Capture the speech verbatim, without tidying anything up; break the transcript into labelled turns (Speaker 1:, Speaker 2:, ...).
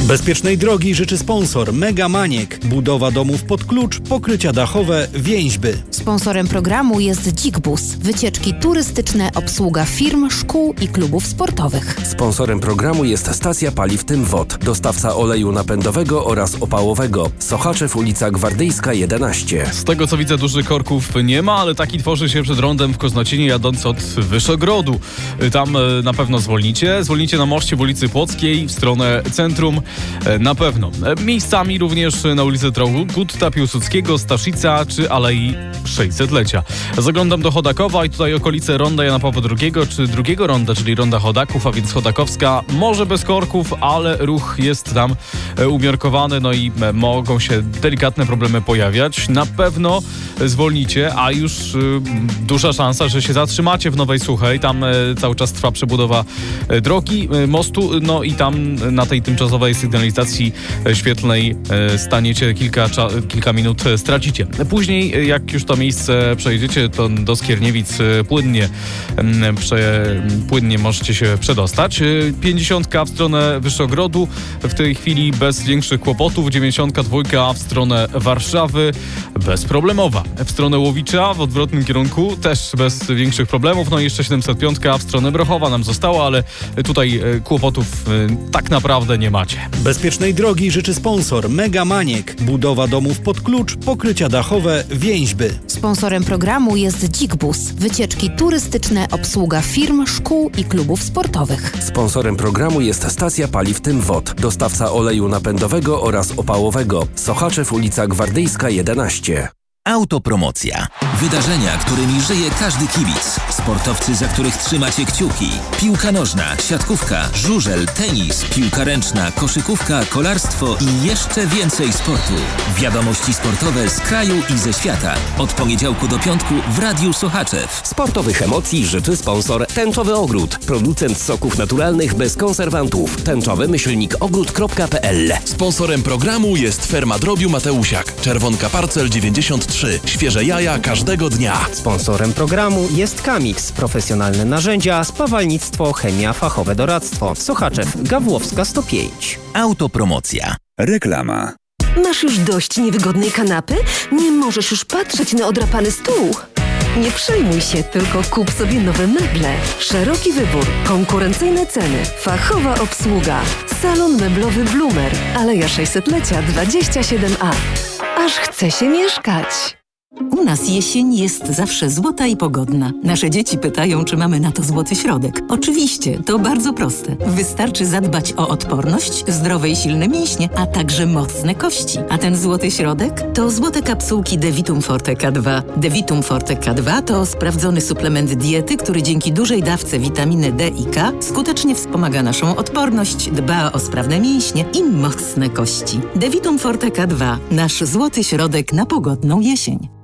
Speaker 1: Bezpiecznej drogi życzy sponsor Mega Maniek. Budowa domów pod klucz, pokrycia dachowe, więźby.
Speaker 2: Sponsorem programu jest Dzik-Bus. Wycieczki turystyczne, obsługa firm, szkół i klubów sportowych.
Speaker 3: Sponsorem programu jest stacja paliw Tym Wod. Dostawca oleju napędowego oraz opałowego. Sochaczew, ulica Gwardyjska jedenaście.
Speaker 4: Z tego co widzę, dużych korków nie ma, ale taki tworzy się przed rondem w Koznocinie, jadąc od Wyszogrodu. Tam na pewno zwolnicie. Zwolnicie na moście w ulicy Płockiej w stronę centrum. Na pewno. Miejscami również na ulicy Traugutta Piłsudskiego, Staszica czy Alei sześćsetlecia. Zaglądam do Chodakowa i tutaj okolice ronda Jana Pawła drugiego czy drugiego ronda, czyli ronda Chodaków, a więc Chodakowska, może bez korków, ale ruch jest tam umiarkowany, no i mogą się delikatne problemy pojawiać. Na pewno zwolnicie, a już y, duża szansa, że się zatrzymacie w Nowej Suchej. Tam y, cały czas trwa przebudowa y, drogi, y, mostu, no i tam y, na tej tymczasowej sygnalizacji y, świetlnej y, staniecie kilka, cza- kilka minut y, stracicie. Później, y, jak już to miejsce przejdziecie, to do Skierniewic y, płynnie, y, prze, płynnie możecie się przedostać. Y, pięćdziesiątka w stronę Wyszogrodu w tej chwili bez większych kłopotów. dziewięćdziesiątka dwa w stronę Warszawy bezproblemowa. W stronę Łowicza w odwrotnym kierunku też bez większych problemów. No i jeszcze siedemset pięć w stronę Brochowa nam została, ale tutaj e, kłopotów e, tak naprawdę nie macie.
Speaker 1: Bezpiecznej drogi życzy sponsor Mega Maniek. Budowa domów pod klucz, pokrycia dachowe, więźby.
Speaker 2: Sponsorem programu jest Dzik-Bus. Wycieczki turystyczne, obsługa firm, szkół i klubów sportowych.
Speaker 3: Sponsorem programu jest stacja paliw Tym Wod. Dostawca oleju napędowego oraz opałowego. Sochaczew, ulica Gwardyjska jedenaście.
Speaker 5: Autopromocja. Wydarzenia, którymi żyje każdy kibic. Sportowcy, za których trzymacie kciuki. Piłka nożna, siatkówka, żużel, tenis, piłka ręczna, koszykówka, kolarstwo i jeszcze więcej sportu. Wiadomości sportowe z kraju i ze świata. Od poniedziałku do piątku w Radiu Sochaczew.
Speaker 3: Sportowych emocji życzy sponsor Tęczowy Ogród. Producent soków naturalnych bez konserwantów. Tęczowy myślnik ogród kropka p l.
Speaker 6: Sponsorem programu jest Ferma Drobiu Mateusiak. Czerwonka Parcel dziewięćdziesiąt trzy. Świeże jaja każdego dnia.
Speaker 7: Sponsorem programu jest Kamix. Profesjonalne narzędzia, spawalnictwo, chemia, fachowe doradztwo. Sochaczew, Gawłowska sto pięć.
Speaker 5: Autopromocja.
Speaker 8: Reklama.
Speaker 9: Masz już dość niewygodnej kanapy? Nie możesz już patrzeć na odrapany stół? Nie przejmuj się, tylko kup sobie nowe meble. Szeroki wybór, konkurencyjne ceny, fachowa obsługa. Salon meblowy Blumer, Aleja sześćsetlecia dwadzieścia siedem a. Aż chce się mieszkać.
Speaker 10: U nas jesień jest zawsze złota i pogodna. Nasze dzieci pytają, czy mamy na to złoty środek. Oczywiście, to bardzo proste. Wystarczy zadbać o odporność, zdrowe i silne mięśnie, a także mocne kości. A ten złoty środek to złote kapsułki Devitum Forte K dwa. Devitum Forte K dwa to sprawdzony suplement diety, który dzięki dużej dawce witaminy D i K skutecznie wspomaga naszą odporność, dba o sprawne mięśnie i mocne kości. Devitum Forte K dwa. Nasz złoty środek na pogodną jesień.